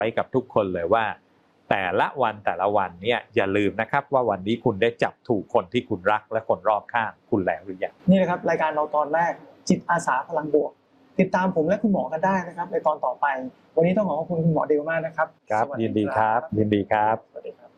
ว้กับทุกคนเลยว่าแต่ละวันเนี่ยอย่าลืมนะครับว่าวันนี้คุณได้จับถูกคนที่คุณรักและคนรอบข้างคุณแล้วหรือยังนี่นะครับรายการเราตอนแรกจิตอาสาพลังบวกติดตามผมและคุณหมอกันได้นะครับในตอนต่อไปวันนี้ต้องขอบคุณคุณหมอเดลมากนะครับครับยินดีครับยินดีครับสวัสดีครับ